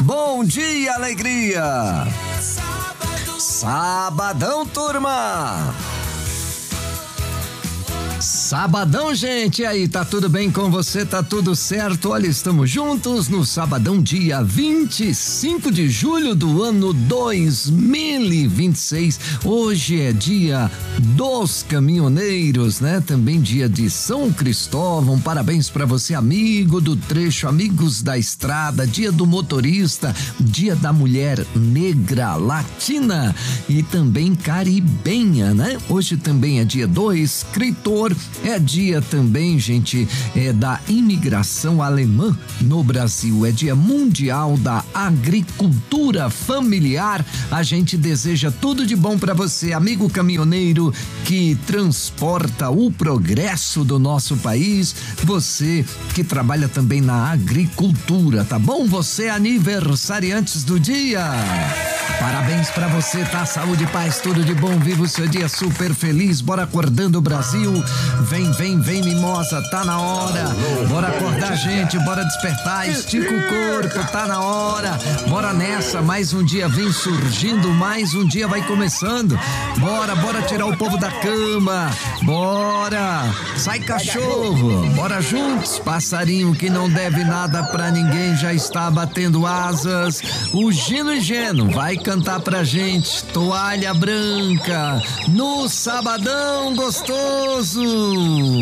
Bom dia, alegria! Sabadão, turma! Sabadão, gente, e aí, tá tudo bem com você? Tá tudo certo? Olha, estamos juntos no sabadão, dia 25 de julho do ano 2026. Hoje é dia dos caminhoneiros, né? Também dia de São Cristóvão. Parabéns pra você, amigo do trecho, amigos da estrada, dia do motorista, dia da mulher negra, latina e também caribenha, né? Hoje também é dia do escritor. É dia também, gente, da imigração alemã no Brasil. É dia mundial da agricultura familiar. A gente deseja tudo de bom para você, amigo caminhoneiro que transporta o progresso do nosso país. Você que trabalha também na agricultura, tá bom? Você aniversariantes do dia. Parabéns pra você, tá? Saúde, paz, tudo de bom. Viva o seu dia super feliz. Bora acordando o Brasil. Vem, mimosa, tá na hora. Bora acordar, gente, bora despertar, estica o corpo, tá na hora. Bora nessa, mais um dia vem surgindo, mais um dia vai começando. Bora tirar o povo da cama. Bora, sai cachorro, bora juntos. Passarinho que não deve nada pra ninguém já está batendo asas. O Gino e Geno vai cantar pra gente Toalha Branca no sabadão gostoso.